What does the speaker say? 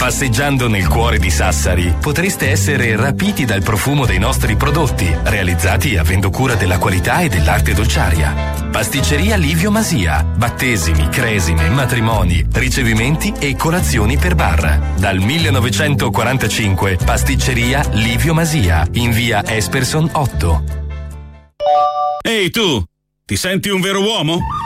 Passeggiando nel cuore di Sassari potreste essere rapiti dal profumo dei nostri prodotti, realizzati avendo cura della qualità e dell'arte dolciaria. Pasticceria Livio Masia, battesimi, cresime, matrimoni, ricevimenti e colazioni per bar. Dal 1945 Pasticceria Livio Masia, in via Esperson 8. Ehi tu, ti senti un vero uomo?